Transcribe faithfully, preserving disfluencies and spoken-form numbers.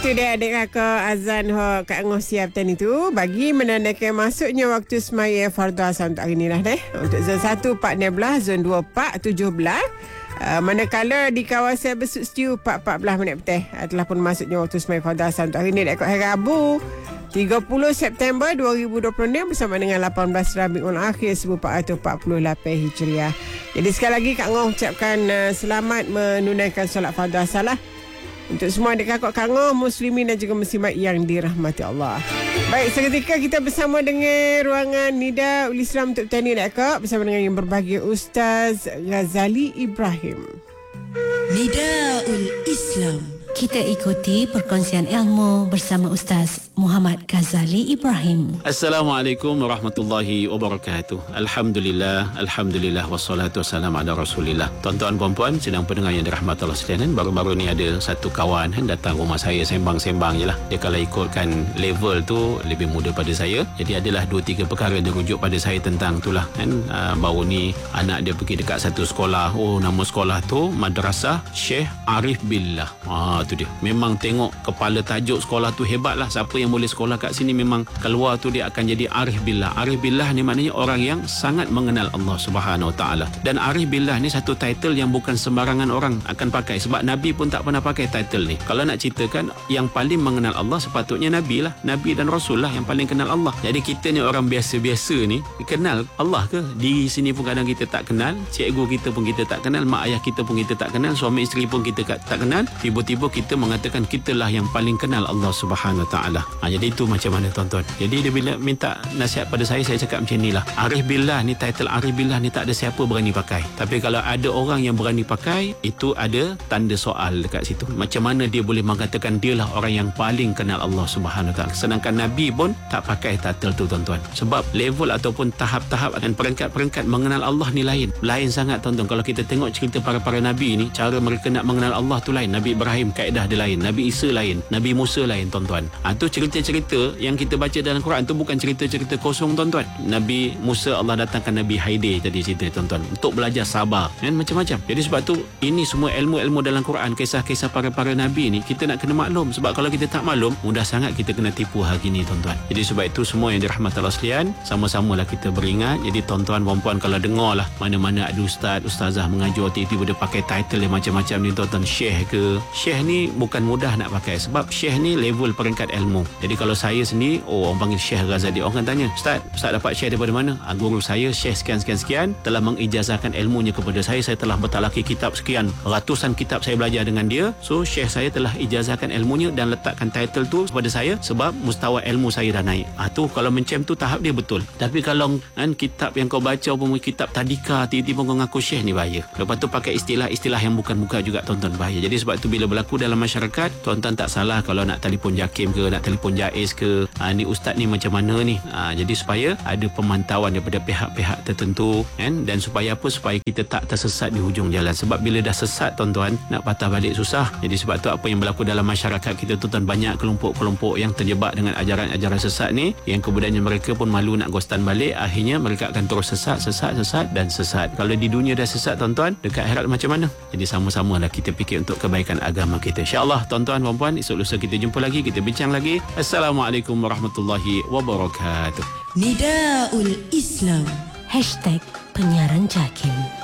Itu dia adik kakak azan ho Kak Ngoh siap tadi tu bagi menandakan masuknya waktu semaya fardu asar untuk hari ni lah deh. Untuk zon satu empat enam belas, zon dua empat tujuh belas. Uh, manakala di kawasan Besut Stew empat empat belas minit petang uh, telah pun masuknya waktu semaya fardu asar untuk hari ni dekat hari Rabu tiga puluh September dua ribu dua puluh enam bersama dengan lapan belas Rabiul Akhir seribu empat ratus empat puluh lapan Hijriah. Jadi sekali lagi Kak Ngoh ucapkan uh, selamat menunaikan solat fardu asar lah untuk semua adik kakak Kak Ngoh, muslimin dan juga muslimat yang dirahmati Allah. Baik, seketika kita bersama dengan ruangan Nida Ul Islam untuk petani adik kakak bersama dengan yang berbahagia Ustaz Ghazali Ibrahim. Nida Ul Islam. Kita ikuti perkongsian ilmu bersama Ustaz Muhammad Ghazali Ibrahim. Assalamualaikum warahmatullahi wabarakatuh. Alhamdulillah, Alhamdulillah wassalatu wassalamu ala Rasulillah. Tuan-tuan puan-puan sedang pendengar yang dirahmati Allah sekalian, baru-baru ni ada satu kawan kan datang rumah saya sembang-sembang je lah. Dia kalau ikutkan level tu lebih muda pada saya. Jadi adalah dua tiga perkara yang dirujuk pada saya tentang itulah kan. Uh, baru ni anak dia pergi dekat satu sekolah. Oh, nama sekolah tu Madrasah Syekh Arif Billah. Ah, tu dia. Memang tengok kepala tajuk sekolah tu hebat lah. Siapa yang boleh sekolah kat sini memang keluar tu dia akan jadi Arif Billah. Arif Billah ni maknanya orang yang sangat mengenal Allah Subhanahu Wa Taala. Dan Arif Billah ni satu title yang bukan sembarangan orang akan pakai. Sebab Nabi pun tak pernah pakai title ni. Kalau nak ceritakan yang paling mengenal Allah sepatutnya Nabi lah. Nabi dan Rasul lah yang paling kenal Allah. Jadi kita ni orang biasa-biasa ni kenal Allah ke? Diri sini pun kadang kita tak kenal. Cikgu kita pun kita tak kenal. Mak ayah kita pun kita tak kenal. Suami isteri pun kita tak kenal. Tiba-tiba kita mengatakan kitalah yang paling kenal Allah Subhanahu Wa Taala. Ha, jadi itu macam mana tuan-tuan? Jadi dia bila minta nasihat pada saya, saya cakap macam inilah. Arif Billah ni, title Arif Billah ni tak ada siapa berani pakai. Tapi kalau ada orang yang berani pakai, itu ada tanda soal dekat situ. Macam mana dia boleh mengatakan dialah orang yang paling kenal Allah Subhanahu Wa Taala? Sedangkan Nabi pun tak pakai title tu tuan-tuan. Sebab level ataupun tahap-tahap dan peringkat-peringkat mengenal Allah ni lain. Lain sangat tuan-tuan. Kalau kita tengok cerita para-para Nabi ni, cara mereka nak mengenal Allah tu lain. Nabi Ibrahim kaedah dia lain, Nabi Isa lain, Nabi Musa lain tuan-tuan. Ha, tu cerita-cerita yang kita baca dalam Quran tu bukan cerita-cerita kosong tuan-tuan. Nabi Musa Allah datangkan Nabi Haidir tadi cerita tuan-tuan untuk belajar sabar kan, macam-macam. Jadi sebab tu ini semua ilmu-ilmu dalam Quran, kisah-kisah para-para Nabi ni kita nak kena maklum. Sebab kalau kita tak maklum, mudah sangat kita kena tipu hari ni tuan-tuan. Jadi sebab itu semua yang dirahmati Allah sekalian, sama-samalah kita beringat. Jadi tuan-tuan puan-puan kalau dengar lah mana-mana ada ustaz, ustazah mengajar tiba-tiba dia pakai title yang macam-macam ni tuan-tuan, syekh ke. Syekh ni bukan mudah nak pakai sebab syekh ni level peringkat ilmu. Jadi kalau saya sendiri, oh orang panggil Syekh Ghazali, orang kan tanya, Ustaz, Ustaz dapat syekh daripada mana? Ah, guru saya Syekh sekian-sekian-sekian telah mengijazahkan ilmunya kepada saya. Saya telah bertalaki kitab sekian, ratusan kitab saya belajar dengan dia. So Syekh saya telah ijazahkan ilmunya dan letakkan title tu kepada saya sebab mustawa ilmu saya dah naik. Ah tu kalau macam tu tahap dia betul. Tapi kalau kan kitab yang kau baca pun kitab tadika, tiba-tiba kau ngaku syekh ni bahaya. Lepas tu pakai istilah-istilah yang bukan-bukan juga tuan-tuan, bahaya. Jadi sebab tu bila berlaku dalam masyarakat, tuan-tuan tak salah kalau nak telefon Jakim ke, nak telefon Jaiz ke, ha, ni ustaz ni macam mana ni, ha, jadi supaya ada pemantauan daripada pihak-pihak tertentu kan? Dan supaya apa? Supaya kita tak tersesat di hujung jalan. Sebab bila dah sesat tuan-tuan, nak patah balik susah. Jadi sebab tu apa yang berlaku dalam masyarakat kita tuan-tuan, banyak kelompok-kelompok yang terjebak dengan ajaran-ajaran sesat ni, yang kemudiannya mereka pun malu nak gostan balik, akhirnya mereka akan terus sesat, sesat, sesat dan sesat. Kalau di dunia dah sesat tuan-tuan, dekat akhirat macam mana? Jadi sama-samalah kita fikir untuk kebaikan agama kita. InsyaAllah tuan-tuan puan-puan, esok lusa kita jumpa lagi, kita bincang lagi. Assalamualaikum warahmatullahi wabarakatuh. Nida Ul Islam. Hashtag Penyiaran Jakim.